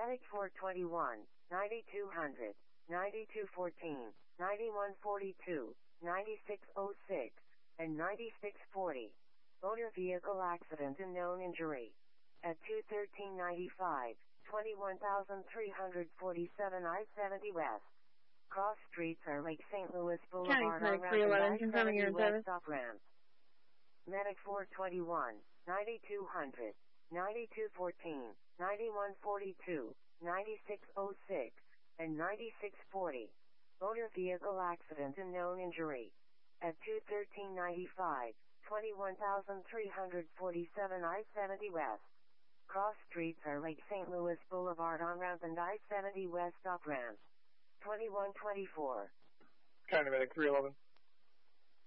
Medic 421, 9200, 9214, 9142, 9606, and 9640. Motor vehicle accident and known injury. At 21395, 21,347 I-70 West. Cross streets are Lake St. Louis Boulevard on ramp and I-70 West off ramp. Medic 421, 9200, 9214, 9142, 9606, and 9640. Motor vehicle accident and known injury. At 21395, 21,347 I-70 West. Cross streets are Lake St. Louis Boulevard on ramp and I-70 West off ramp. 2124. County Medic 311.